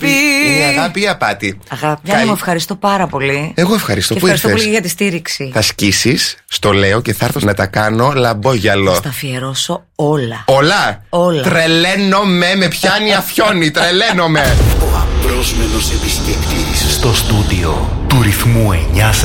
Είναι αγάπη ή απάτη? Αγάπη. Γιάννη, μου ευχαριστώ πάρα πολύ. Εγώ ευχαριστώ. Και Πού ευχαριστώ ήρθες? πολύ για τη στήριξη. Θα σκίσεις, στο λέω, και θα έρθω να τα κάνω λαμπόγιαλο. Θα τα αφιερώσω όλα. Όλα. Όλα. Τρελαίνομαι, με πιάνει αφιόνι, τρελαίνομαι. Ο απρόσμενος επισκέπτης στο στούντιο του ρυθμού 9.